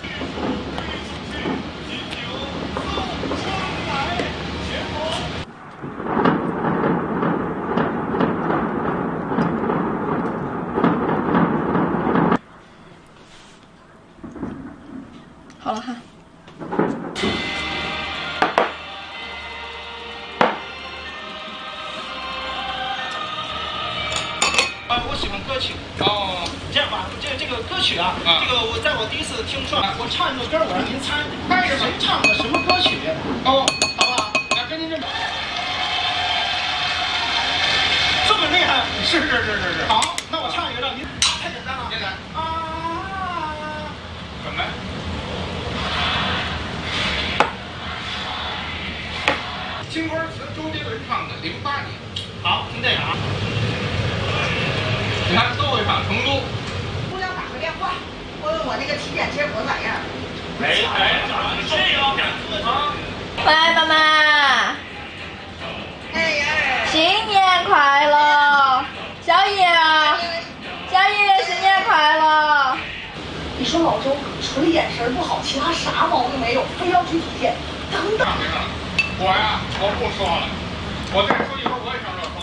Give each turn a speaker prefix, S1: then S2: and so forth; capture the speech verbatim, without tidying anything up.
S1: 好了哈。
S2: 啊，我喜欢歌曲。哦，这样吧，这这个歌曲啊，啊这个我在我第一次听说，啊、我唱一个歌，我让您猜，猜是谁唱的，什么歌曲？哦，好不好？那跟您这么，这么厉害？是是是是是。好，那我唱一个让您，太简单了。简单。啊，怎么？ 青花瓷，周杰伦唱的，零八年。好，听这个啊。你看，都会唱成都。
S3: 姑娘打个电话，问问我那个体检结果咋样？
S2: 哎哎，咋这样啊？
S1: 喂，妈妈。
S3: 哎呀！
S1: 新年快乐，小叶啊！小叶，新年快乐！
S3: 你说老周除了眼神不好，其他啥毛病没有，非要去体检，等等。
S2: 我呀，我不说了，我再说一会儿我也上热搜。